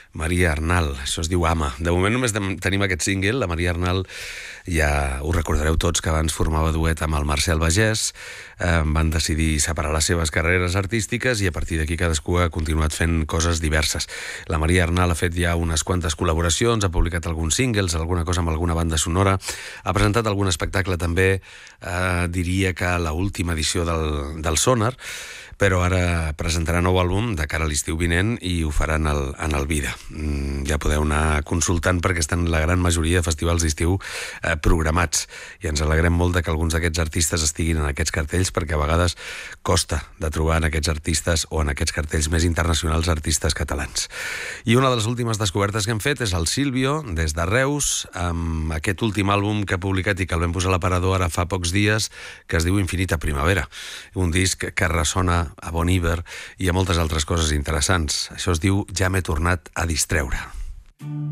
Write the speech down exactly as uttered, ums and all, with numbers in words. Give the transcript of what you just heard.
Maria Arnal, això es diu Ama. De moment només tenim aquest single. La Maria Arnal, ja ho recordareu tots, que abans formava duet amb el Marcel Bagès. Eh, van decidir separar les seves carreres artístiques i a partir d'aquí cadascú ha continuat fent coses diverses. La Maria Arnal ha fet ja unes quantes col·laboracions, ha publicat alguns singles, alguna cosa amb alguna banda sonora, ha presentat algun espectacle també, eh, diria que a l'última edició del, del Sonar, però ara presentarà nou àlbum de cara a l'estiu vinent i ho faran el, en el Vida. Mm, ja podeu anar consultant perquè estan la gran majoria de festivals d'estiu eh, programats i ens alegrem molt de que alguns d'aquests artistes estiguin en aquests cartells perquè a vegades costa de trobar en aquests artistes o en aquests cartells més internacionals artistes catalans. I una de les últimes descobertes que hem fet és el Silvio, des de Reus, amb aquest últim àlbum que ha publicat i que el vam posar a l'aparador ara fa pocs dies, que es diu Infinita Primavera. Un disc que ressona a Bon Iver i a moltes altres coses interessants. Això es diu Ja m'he tornat a distreure.